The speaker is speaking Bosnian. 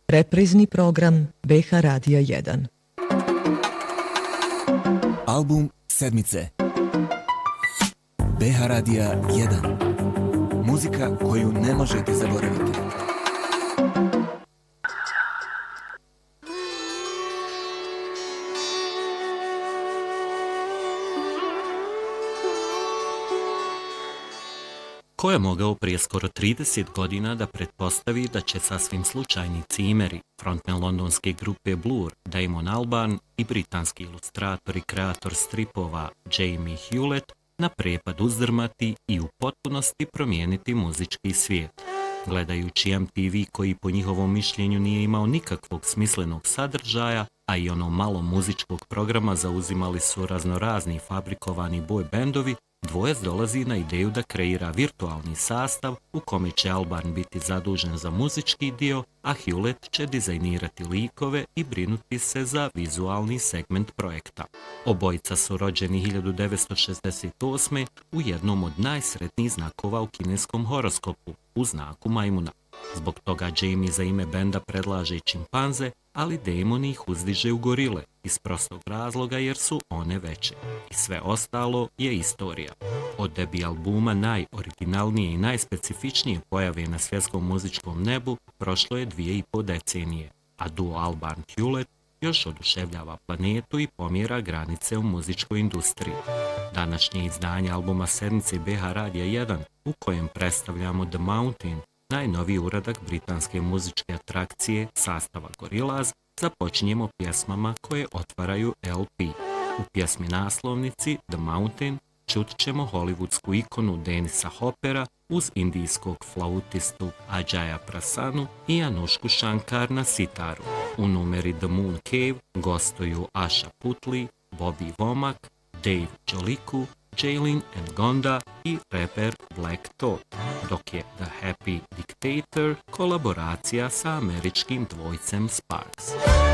Reprizni program BH Radija 1. Album sedmice BH Radija 1. Muzika koju ne možete zaboraviti. Ko je mogao prije skoro 30 godina da pretpostavi da će sasvim slučajni cimeri, frontman londonske grupe Blur, Damon Albarn i britanski ilustrator i kreator stripova Jamie Hewlett na prepad uzdrmati i u potpunosti promijeniti muzički svijet. Gledajući MTV koji po njihovom mišljenju nije imao nikakvog smislenog sadržaja, a i ono malo muzičkog programa zauzimali su raznorazni fabrikovani boy bandovi, dvojac dolazi na ideju da kreira virtualni sastav u kome će Albarn biti zadužen za muzički dio, a Hewlett će dizajnirati likove i brinuti se za vizualni segment projekta. Obojica su rođeni 1968. u jednom od najsretnijih znakova u kineskom horoskopu, u znaku majmuna. Zbog toga Jamie za ime benda predlaže čimpanze, ali Damon ih uzdiže u gorile, iz prostog razloga jer su one veće. I sve ostalo je istorija. Od debi albuma najoriginalnije i najspecifičnije pojave na svjetskom muzičkom nebu prošlo je 2,5 decenije, a duo Albarn-Hewlett još oduševljava planetu i pomjera granice u muzičkoj industriji. Današnje izdanje albuma sedmice BH Radija 1, u kojem predstavljamo The Mountain, najnoviji uradak britanske muzičke atrakcije sastava Gorillaz, započinjemo pjesmama koje otvaraju LP. U pjesmi naslovnici The Mountain čut ćemo hollywoodsku ikonu Denisa Hoppera uz indijskog flautistu Ajaya Prasanu i Anushku Shankar na sitaru. U numeri The Moon Cave gostuju Asha Putli, Bobby Womack, Dave Joliku, Jaylin and Gonda i reper Black Thought, dok je The Happy Dictator kolaboracija sa američkim dvojcem Sparks.